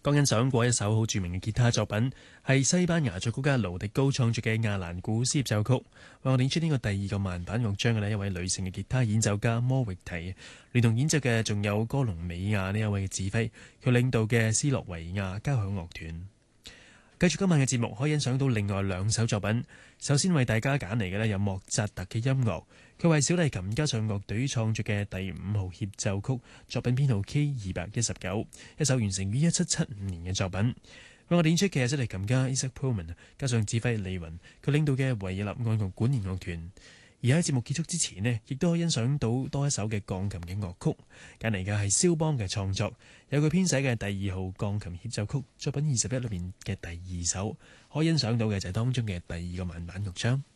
剛欣賞過一首好著名嘅吉他作品，係西班牙作曲家盧迪高創作嘅亞蘭古斯協奏曲。為我哋演出呢個第二個慢板樂章嘅呢一位女性嘅吉他演奏家摩域提，聯同演奏嘅仲有哥隆比亞呢一位嘅指揮，佢領導嘅斯洛維亞交響樂團。繼續今晚嘅節目，可以欣賞到另外兩首作品。首先為大家揀嚟嘅呢有莫扎特嘅音樂，佢為小提琴加上樂隊創作嘅第5號協奏曲，作品編號 K219，一首完成於1775年嘅作品。為我哋演出嘅小提琴家 Isaac Pullman 加上指揮李雲，佢領導嘅維也納愛樂管弦樂團。而喺節目結束之前呢，亦都可以欣賞到多一首嘅鋼琴嘅樂曲，揀嚟嘅係肖邦嘅創作，有佢編寫嘅第2號鋼琴協奏曲，作品21裏面嘅第2首，可以欣賞到嘅就係當中嘅第2個慢板樂章。